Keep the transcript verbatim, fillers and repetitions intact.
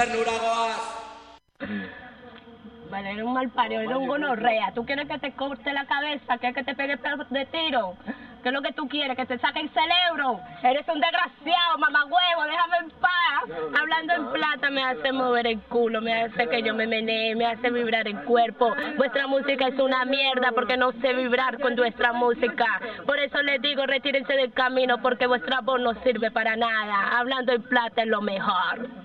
ternura, Goas. Vale, eres un mal parido, eres un gonorrea. ¿Tú quieres que te corte la cabeza? ¿Quieres que te pegue de tiro? ¿Qué es lo que tú quieres? ¿Que te saque el cerebro? Eres un desgraciado, mamagüevo, déjame en paz. Hablando en plata me hace mover el culo, me hace que yo me menee, me hace vibrar el cuerpo. Vuestra música es una mierda porque no sé vibrar con vuestra música. Por eso les digo, retírense del camino porque vuestra voz no sirve para nada. Hablando en plata es lo mejor.